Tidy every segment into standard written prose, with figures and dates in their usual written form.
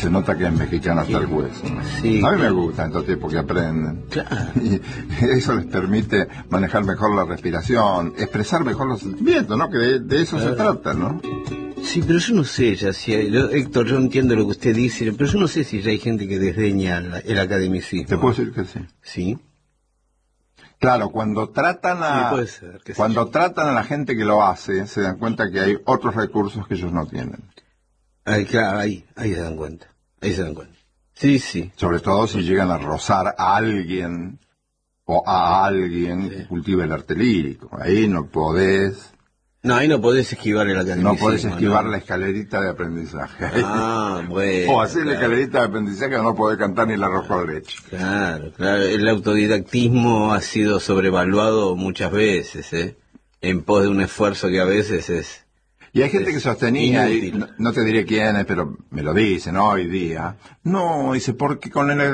se nota que es mexicano hasta el hueso. Sí, a mí me gusta estos tipos que aprenden. Claro. Y eso les permite manejar mejor la respiración, expresar mejor los sentimientos, ¿no? Que de eso se trata, ¿no? Sí, pero yo no sé ya si hay, Héctor, yo entiendo lo que usted dice, pero yo no sé si ya hay gente que desdeña el academicismo. Te puedo decir que sí. Sí. Claro, cuando tratan Sí, puede ser, tratan a la gente que lo hace, se dan cuenta que hay otros recursos que ellos no tienen. Claro, ahí se dan cuenta. Ahí se dan cuenta. Sí, sí. Sobre todo si llegan a rozar a alguien o a alguien que cultive el arte lírico. Ahí no podés. No, ahí no podés esquivar el academicismo. No podés esquivar la escalerita de aprendizaje. Bueno. O hacer la escalerita de aprendizaje o no podés cantar ni el arroz con leche. Claro, claro. El autodidactismo ha sido sobrevaluado muchas veces, en pos de un esfuerzo que a veces es... Y hay gente que sostenía, y inútil. no te diré quién es, pero me lo dicen hoy día. No, dice, porque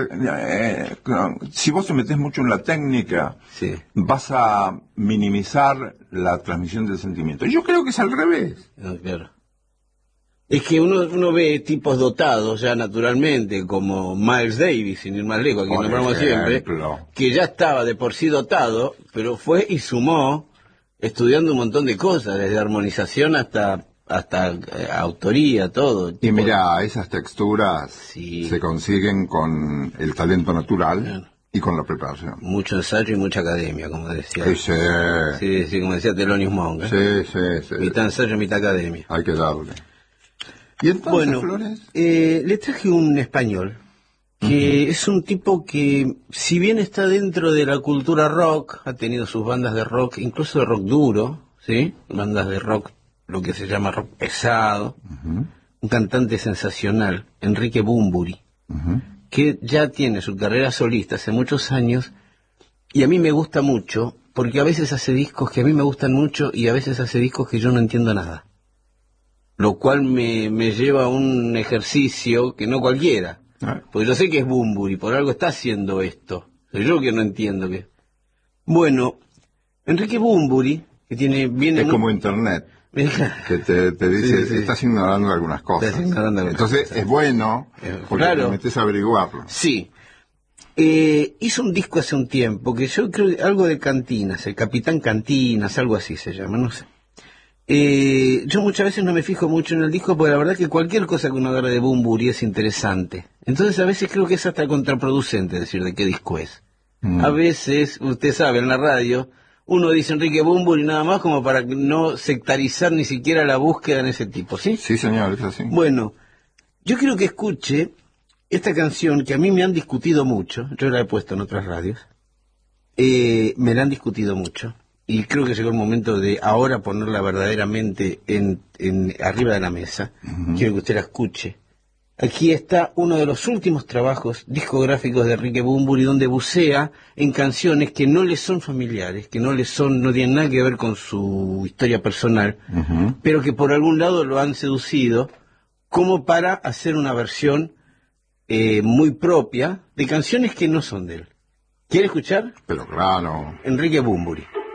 si vos te metés mucho en la técnica, Sí. vas a minimizar la transmisión del sentimiento. Yo creo que es al revés. No, claro. Es que uno ve tipos dotados ya naturalmente, como Miles Davis, sin ir más lejos, a quien Por nombramos siempre, ejemplo. que ya estaba de por sí dotado, pero fue y sumó, estudiando un montón de cosas, desde armonización hasta autoría, todo. Y mira, esas texturas Sí. se consiguen con el talento natural Claro. y con la preparación. Mucho ensayo y mucha academia, como decía. Sí, Como decía Thelonious Monk. sí. Mitad ensayo, mitad academia. Hay que darle. ¿Y entonces, Bueno, Flores? le traje un español, que es un tipo que, si bien está dentro de la cultura rock, ha tenido sus bandas de rock, incluso de rock duro, ¿sí? Bandas de rock, lo que se llama rock pesado. Un cantante sensacional, Enrique Bunbury, que ya tiene su carrera solista hace muchos años, y a mí me gusta mucho, porque a veces hace discos que a mí me gustan mucho, y a veces hace discos que yo no entiendo nada. Lo cual me lleva a un ejercicio que no cualquiera. Porque yo sé que es Bunbury, por algo está haciendo esto. Soy yo que no entiendo qué. Bueno, Enrique Bunbury, que viene... Es como Internet, que te dice, Sí. estás ignorando algunas cosas. Estás ignorando algunas Entonces cosas. es bueno, porque Claro. te metes a averiguarlo. Sí. Hizo un disco hace un tiempo, que yo creo algo de Cantinas, el Capitán Cantinas, algo así se llama, no sé. Yo muchas veces no me fijo mucho en el disco porque la verdad que cualquier cosa que uno agarre de Bunbury es interesante. Entonces a veces creo que es hasta contraproducente decir de qué disco es. A veces, usted sabe, en la radio, uno dice Enrique Bunbury nada más como para no sectarizar ni siquiera la búsqueda en ese tipo, ¿sí? Sí, señor, es así. Bueno, yo quiero que escuche esta canción que a mí me han discutido mucho, yo la he puesto en otras radios, me la han discutido mucho. Y creo que llegó el momento de ahora ponerla verdaderamente arriba de la mesa. Quiero que usted la escuche. Aquí está uno de los últimos trabajos discográficos de Enrique Bunbury, donde bucea en canciones que no le son familiares, que no tienen nada que ver con su historia personal, pero que por algún lado lo han seducido, como para hacer una versión muy propia de canciones que no son de él. ¿Quiere escuchar? Pero claro. Enrique Bunbury.